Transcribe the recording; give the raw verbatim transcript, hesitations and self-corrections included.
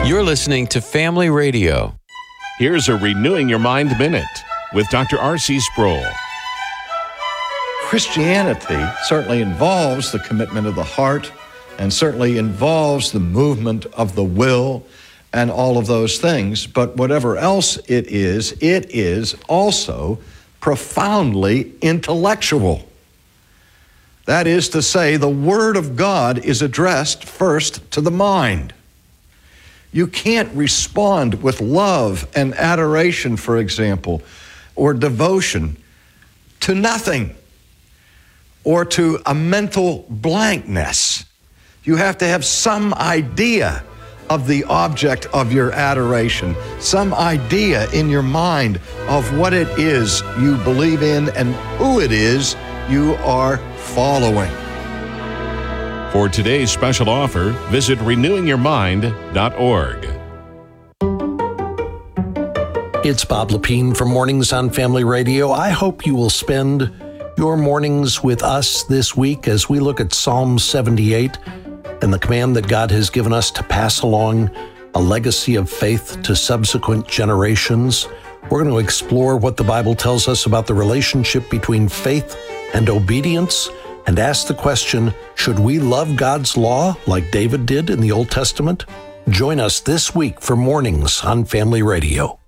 You're listening to Family Radio. Here's a Renewing Your Mind Minute with Doctor R C Sproul. Christianity certainly involves the commitment of the heart and certainly involves the movement of the will and all of those things. But whatever else it is, it is also profoundly intellectual. That is to say, the Word of God is addressed first to the mind. You can't respond with love and adoration, for example, or devotion to nothing, or to a mental blankness. You have to have some idea of the object of your adoration, some idea in your mind of what it is you believe in and who it is you are following. For today's special offer, visit renewing your mind dot org. It's Bob Lepine from Mornings on Family Radio. I hope you will spend your mornings with us this week as we look at Psalm seventy-eight and the command that God has given us to pass along a legacy of faith to subsequent generations. We're going to explore what the Bible tells us about the relationship between faith and obedience and ask the question, should we love God's law like David did in the Old Testament? Join us this week for Mornings on Family Radio.